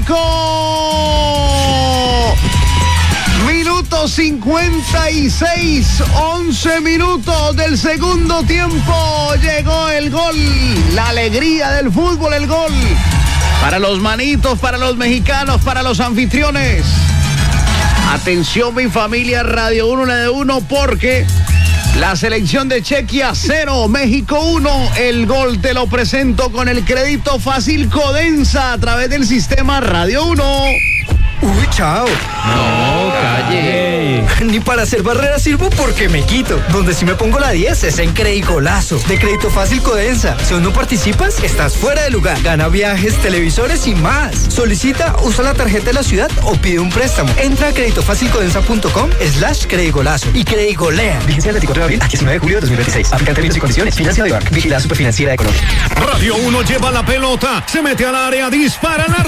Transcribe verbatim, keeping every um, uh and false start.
México. Minuto cincuenta y seis, once minutos del segundo tiempo. Llegó el gol, la alegría del fútbol, el gol. Para los manitos, para los mexicanos, para los anfitriones. Atención mi familia, Radio uno de uno, porque la selección de Chequia cero, México uno. El gol te lo presento con el crédito fácil Codensa a través del sistema Radio uno. Uy, chao. No, calle. Ni para hacer barreras sirvo porque me quito. Donde sí me pongo la diez es en Credigolazo, de Crédito Fácil Codensa. Si aún no participas, estás fuera de lugar. Gana viajes, televisores y más. Solicita, usa la tarjeta de la ciudad o pide un préstamo. Entra a creditofacilcodensa.com slash Credigolazo y Credigolea. Vigencia del veinticuatro de abril a diecinueve de julio de dos mil veintiséis. Aplican términos y condiciones. Financiado de Bank. Vigilada Superfinanciera de Colombia. Radio uno lleva la pelota, se mete al área, dispara la